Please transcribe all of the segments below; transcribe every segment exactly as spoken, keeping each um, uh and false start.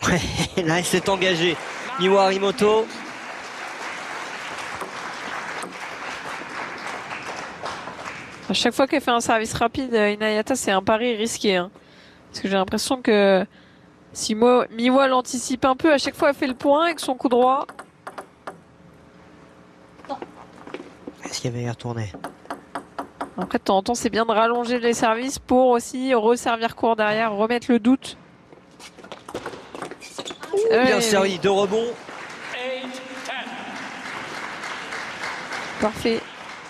Ouais, là, elle s'est engagée. Miwa Harimoto. À chaque fois qu'elle fait un service rapide, Inayata, c'est un pari risqué. Hein. Parce que j'ai l'impression que si Mo Miwa l'anticipe un peu, à chaque fois elle fait le point avec son coup droit. Est-ce qu'il y avait retourné? Après, de temps en temps, c'est bien de rallonger les services pour aussi resservir court derrière, remettre le doute. Bien Ouais, servi, oui. deux rebonds. Parfait.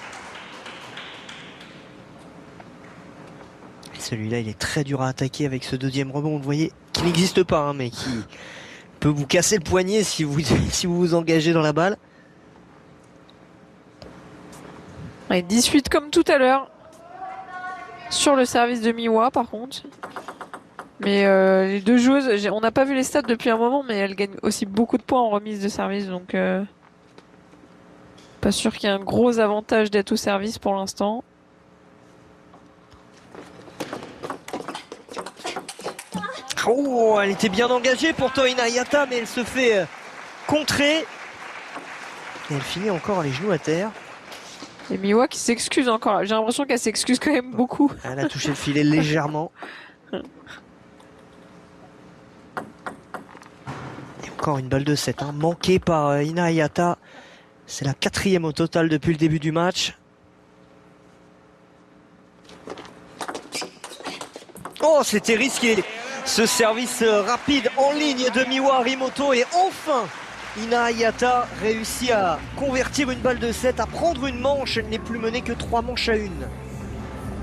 Celui-là, il est très dur à attaquer avec ce deuxième rebond, vous voyez, qui n'existe pas, hein, mais qui peut vous casser le poignet si vous si vous, vous engagez dans la balle. Ouais, dix-huit comme tout à l'heure. Sur le service de Miwa, par contre. Mais euh, les deux joueuses, on n'a pas vu les stats depuis un moment, mais elles gagnent aussi beaucoup de points en remise de service, donc euh, pas sûr qu'il y ait un gros avantage d'être au service pour l'instant. Oh, elle était bien engagée pourtant Inayata, mais elle se fait contrer. Et elle finit encore les genoux à terre. Et Miwa qui s'excuse encore. J'ai l'impression qu'elle s'excuse quand même beaucoup. Elle a touché le filet légèrement. Et encore une balle de sept, hein, manquée par Inayata. C'est la quatrième au total depuis le début du match. Oh, c'était risqué. Ce service rapide en ligne de Miwa Harimoto. Et enfin, Inayata réussit à convertir une balle de sept, à prendre une manche. Elle n'est plus menée que trois manches à une.